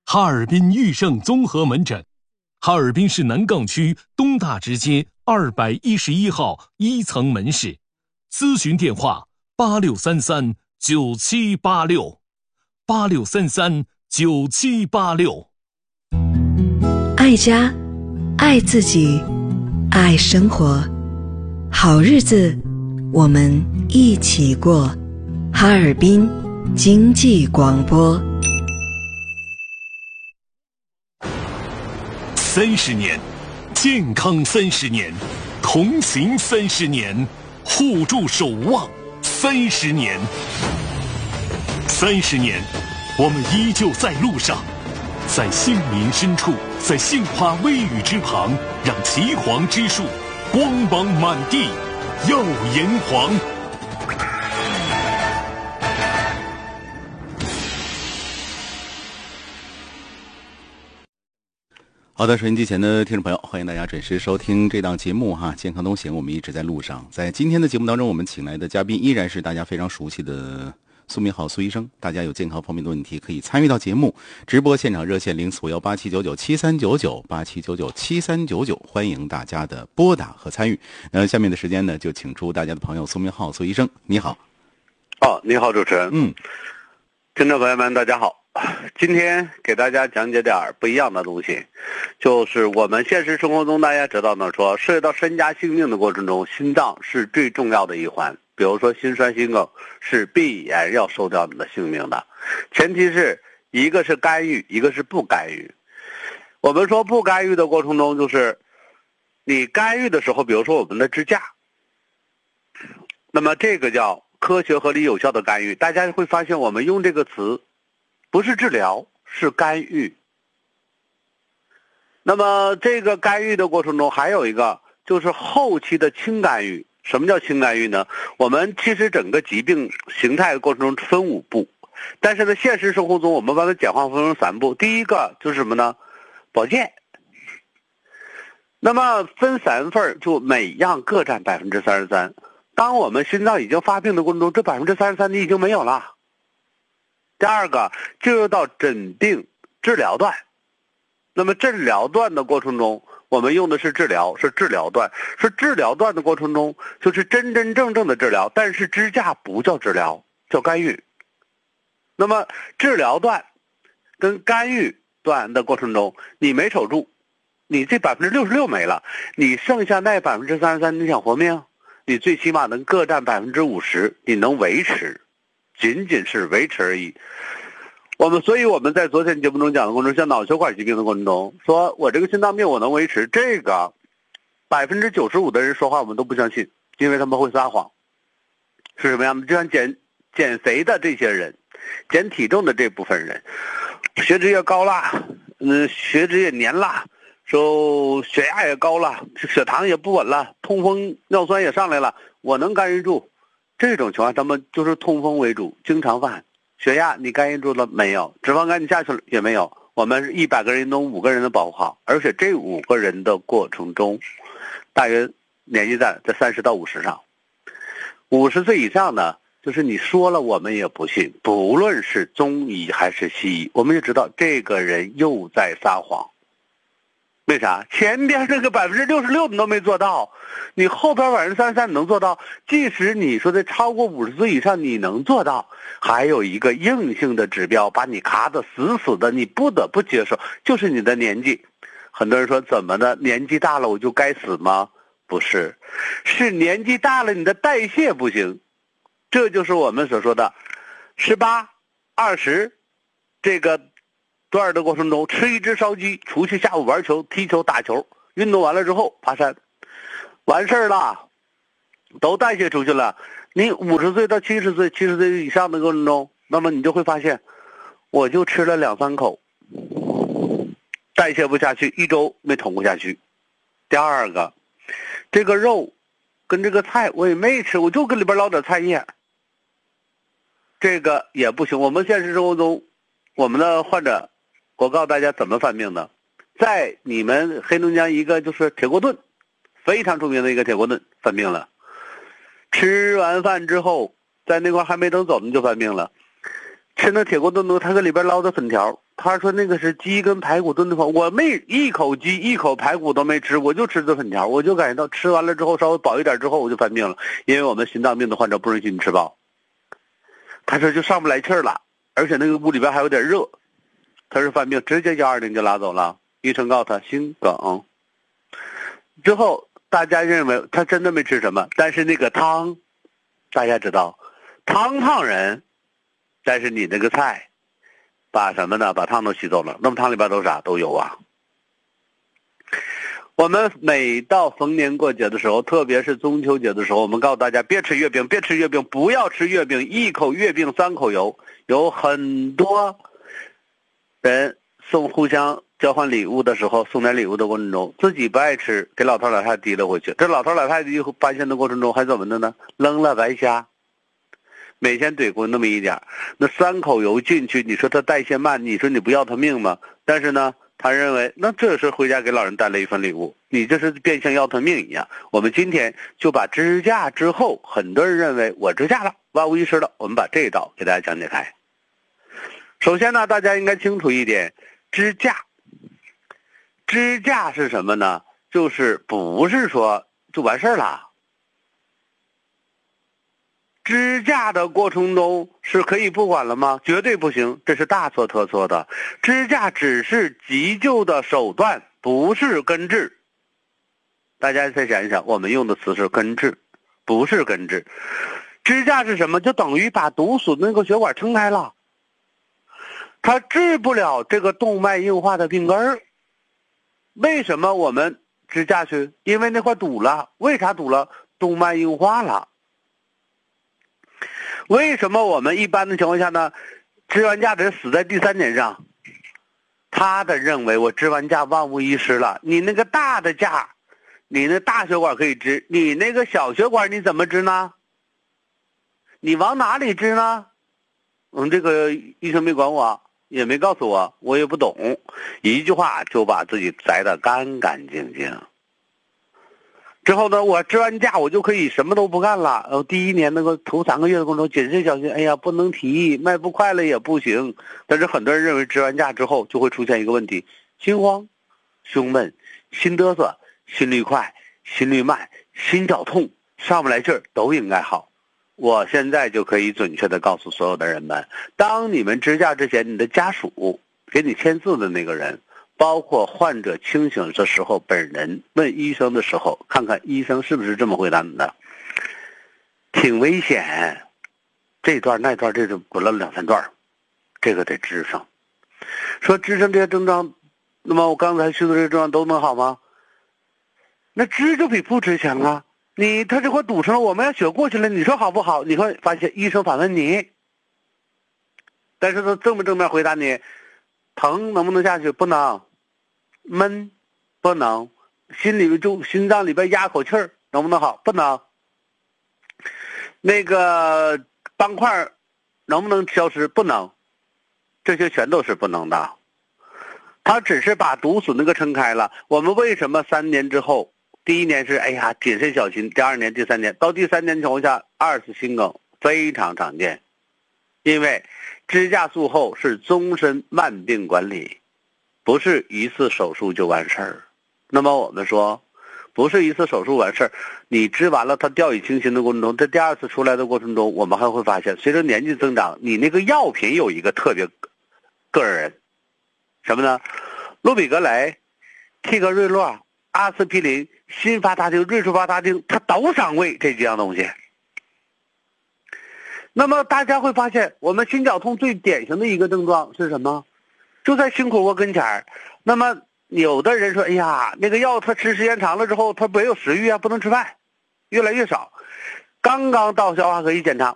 哈尔滨裕盛综合门诊，哈尔滨市南岗区东大直街211号1层门市，咨询电话86339786，86339786。 爱家，爱自己，爱生活，好日子我们一起过。哈尔滨经济广播。 30年，健康30年，同行30年，互助守望30年。30年，我们依旧在路上，在杏林深处，在杏花微雨之旁，让岐黄之树光芒满地，耀炎黄。 好的，收音机前的听众朋友，欢迎大家准时收听这档节目哈，健康东行，我们一直在路上。在今天的节目当中，我们请来的嘉宾依然是大家非常熟悉的苏明浩苏医生。大家有健康方面的问题，可以参与到节目直播现场热线048799739987997399，欢迎大家的拨打和参与。下面的时间呢，就请出大家的朋友苏明浩苏医生，你好。 你好，主持人。听众朋友们，大家好。今天给大家讲解点不一样的东西，就是我们现实生活中大家知道呢，说涉及到身家性命的过程中，心脏是最重要的一环。比如说心衰心梗是必然要收掉你的性命的，前提是一个是干预，一个是不干预。我们说不干预的过程中，就是你干预的时候，比如说我们的支架，那么这个叫科学合理有效的干预。大家会发现我们用这个词不是治疗，是干预。那么这个干预的过程中还有一个就是后期的轻干预。什么叫轻干预呢？我们其实整个疾病形态的过程中分5步，但是呢现实生活中我们把它简化分成3步。第一个就是什么呢？保健。那么分3份，就每样各占33%。当我们心脏已经发病的过程中，这33%你已经没有了。第二个进入到诊病治疗段，那么治疗段的过程中，我们用的是治疗，是治疗段，是治疗段的过程中，就是真真正正的治疗，但是支架不叫治疗，叫干预。那么治疗段跟干预段的过程中，你没守住，你这66%没了，你剩下那33%，你想活命？你最起码能各占50%，你能维持。仅仅是维持而已。所以我们在昨天节目中讲的过程中，像脑血管疾病的过程中，说我这个心脏病我能维持，这个95%的人说话我们都不相信，因为他们会撒谎。是什么样的？就像减肥的这些人，减体重的这部分人，血脂也高了，血脂也粘了，说血压也高了，血糖也不稳了，痛风尿酸也上来了，我能干预住。这种情况他们就是痛风为主，经常犯。血压你干预住了没有？脂肪肝你下去了也没有。我们是100个人中5个人的保护好，而且这5个人的过程中，大约年纪在30到50上。50岁以上呢，就是你说了我们也不信，不论是中医还是西医，我们就知道这个人又在撒谎。为啥？前边这个66%你都没做到，你后边33%你能做到，即使你说的超过50岁以上你能做到，还有一个硬性的指标把你卡得死死的，你不得不接受，就是你的年纪。很多人说怎么的，年纪大了我就该死吗？不是，是年纪大了你的代谢不行。这就是我们所说的18、20这个段的过程中，吃一只烧鸡，出去下午玩球、踢球、打球，运动完了之后爬山，完事儿了，都代谢出去了。你50岁到70岁、70岁以上的过程中，那么你就会发现，我就吃了2-3口，代谢不下去，1周没捅过下去。第二个，这个肉跟这个菜我也没吃，我就跟里边捞点菜叶，这个也不行。我们现实生活中，我们的患者，我告诉大家怎么犯病的。在你们黑龙江一个就是铁锅炖，非常著名的一个铁锅炖犯病了。吃完饭之后，在那块还没等走呢就犯病了。吃那铁锅炖呢，他搁里边捞的粉条， 他说那个是鸡跟排骨炖的饭，我没一口鸡一口排骨都没吃，我就吃这粉条，我就感觉到吃完了之后稍微饱一点之后我就犯病了，因为我们心脏病的患者不允许你吃饱。他说就上不来气儿了，而且那个屋里边还有点热，他是犯病，直接120就拉走了。医生告诉他心梗。之后大家认为他真的没吃什么，但是那个汤，大家知道，汤烫人，但是你那个菜，把什么呢？把汤都吸走了。那么汤里边都啥？都有啊。我们每到逢年过节的时候，特别是中秋节的时候，我们告诉大家别吃月饼，别吃月饼，不要吃月饼，一口月饼3口油。有很多人互相交换礼物的时候，送点礼物的过程中，自己不爱吃，给老头老太太提了回去。这老头老太太发现的过程中还怎么的呢？扔了白虾，每天怼过那么一点，那3口油进去，你说他代谢慢，你说你不要他命吗？但是呢，他认为那这是回家给老人带了一份礼物，你这是变相要他命一样。我们今天就把支架之后，很多人认为我支架了，万无一失了，我们把这一道给大家讲解开。首先呢，大家应该清楚一点，支架是什么呢？就是不是说就完事儿了。支架的过程中是可以不管了吗？绝对不行，这是大错特错的。支架只是急救的手段，不是根治。大家再想一想，我们用的词是根治，不是根治。支架是什么？就等于把毒素那个血管撑开了，它治不了这个动脉硬化的病根儿。为什么我们支架去？因为那块堵了。为啥堵了？动脉硬化了。为什么我们一般的情况下呢，支完架得死在第3年上？他的认为我支完架万无一失了。你那个大的架，你那大血管可以支，你那个小血管你怎么支呢？你往哪里支呢？这个医生没管我，也没告诉我，我也不懂，一句话就把自己栽得干干净净。之后呢，我支完架我就可以什么都不干了。第1年那个头3个月的过程中，谨慎小心，哎呀，不能提，迈不快了也不行。但是很多人认为支完架之后就会出现一个问题：心慌、胸闷、心嘚瑟、心率快、心率慢、心绞痛、上不来劲儿，都应该好。我现在就可以准确地告诉所有的人们，当你们支架之前，你的家属给你签字的那个人，包括患者清醒的时候，本人问医生的时候，看看医生是不是这么回答你的。挺危险，这段那段这就滚了2、3段，这个得支上。说支上这些症状，那么我刚才说的这些症状都能好吗？那支就比不支强啊。他这块堵上了，我们要血过去了，你说好不好？你会发现医生反问你，但是他正不正面回答你，疼能不能下去？不能。闷不能。心脏里边压口气儿能不能好？不能。那个斑块能不能消失？不能。这些全都是不能的。他只是把毒素那个撑开了。我们为什么3年之后，第1年是哎呀谨慎小心，第2年、第3年，到第3年情况下2次心梗非常常见。因为支架术后是终身慢病管理，不是一次手术就完事儿。那么我们说，不是一次手术完事儿，你支完了它掉以轻心的过程中，这第2次出来的过程中，我们还会发现，随着年纪增长，你那个药品有一个特别个人，什么呢？卢比格雷、替格瑞洛、阿司匹林、辛伐他汀、瑞舒伐他汀，它都伤胃这几样东西。那么大家会发现，我们心绞痛最典型的一个症状是什么？就在心口窝跟前儿。那么有的人说，哎呀，那个药他吃时间长了之后，他没有食欲啊，不能吃饭，越来越少。刚刚到消化科一检查，